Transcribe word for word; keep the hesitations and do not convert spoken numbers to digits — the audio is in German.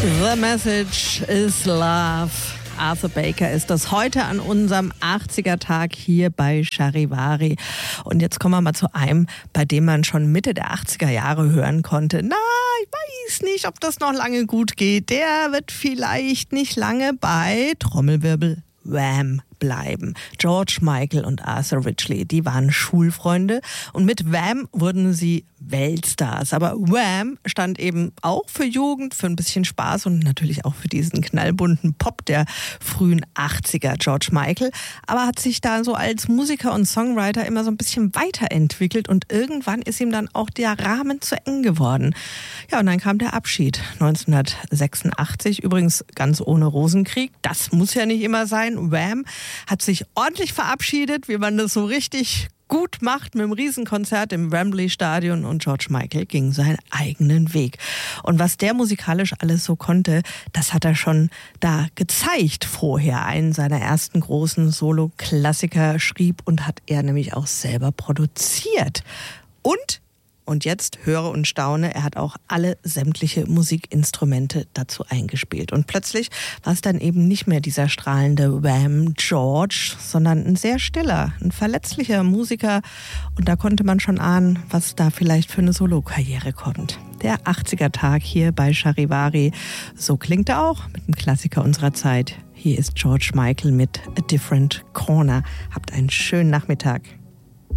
The Message is Love. Arthur Baker ist das heute an unserem achtziger-Tag hier bei Charivari. Und jetzt kommen wir mal zu einem, bei dem man schon Mitte der achtziger Jahre hören konnte, na, ich weiß nicht, ob das noch lange gut geht. Der wird vielleicht nicht lange bei Trommelwirbel Wham bleiben. George Michael und Arthur Ridgely, die waren Schulfreunde und mit Wham wurden sie Weltstars. Aber Wham stand eben auch für Jugend, für ein bisschen Spaß und natürlich auch für diesen knallbunten Pop der frühen achtziger. George Michael aber hat sich da so als Musiker und Songwriter immer so ein bisschen weiterentwickelt und irgendwann ist ihm dann auch der Rahmen zu eng geworden. Ja, und dann kam der Abschied neunzehnhundertsechsundachtzig, übrigens ganz ohne Rosenkrieg. Das muss ja nicht immer sein. Wham hat sich ordentlich verabschiedet, wie man das so richtig gut macht, mit einem Riesenkonzert im Wembley Stadion, und George Michael ging seinen eigenen Weg. Und was der musikalisch alles so konnte, das hat er schon da gezeigt vorher. Einen seiner ersten großen Solo-Klassiker schrieb und hat er nämlich auch selber produziert. Und Und jetzt höre und staune, er hat auch alle sämtliche Musikinstrumente dazu eingespielt. Und plötzlich war es dann eben nicht mehr dieser strahlende Wham George, sondern ein sehr stiller, ein verletzlicher Musiker. Und da konnte man schon ahnen, was da vielleicht für eine Solokarriere kommt. Der achtziger-Tag hier bei Charivari. So klingt er auch mit einem Klassiker unserer Zeit. Hier ist George Michael mit A Different Corner. Habt einen schönen Nachmittag.